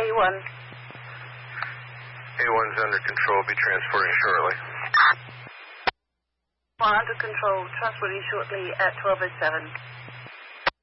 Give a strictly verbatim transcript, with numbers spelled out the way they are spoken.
one. A one's under control. Be transporting shortly. Well, under control. Transporting shortly at twelve oh seven.